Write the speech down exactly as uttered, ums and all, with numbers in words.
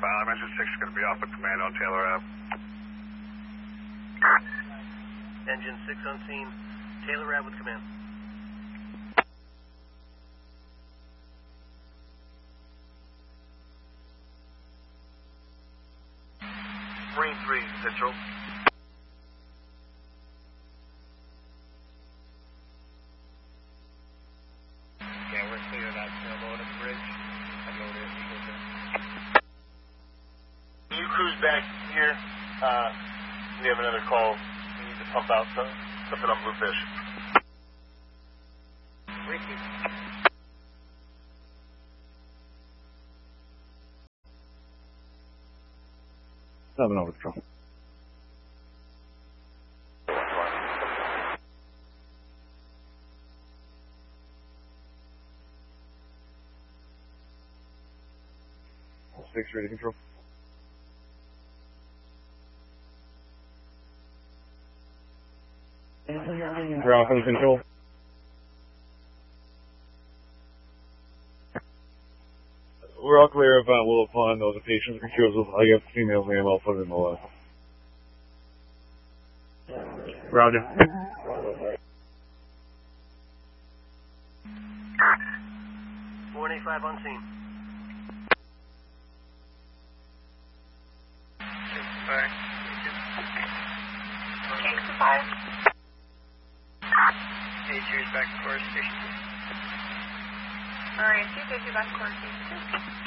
Pilot Message six is going to be off with command on Taylor Ave. Engine six on scene. Taylor Ave with command. Marine three, Central. Yeah, we're clear of that sailboat at the bridge. I go there, you go there. Can you cruise back here? Uh, we have another call. We need to pump out some, something on Bluefish. Ricky. Seven over control. Six ready control. Ground under control. We're all clear of uh, Willow Pond. Those are patients' recusals. I guess females may well put in the left. Roger. four eighty-five on scene. Fire. Thanks to fire. Hey, cheers back to course station. Alright, two fifty back to course station.